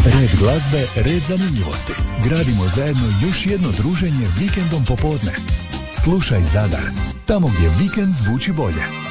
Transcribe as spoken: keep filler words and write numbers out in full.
Red glazbe, red zanimljivosti. Gradimo zajedno još jedno druženje vikendom popodne. Slušaj Zadar, tamo gdje vikend zvuči bolje.